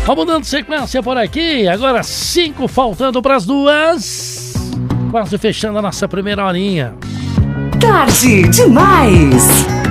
Vamos dando sequência por aqui. Agora 5 faltando para as 2. Quase fechando a nossa primeira horinha. Tarde demais.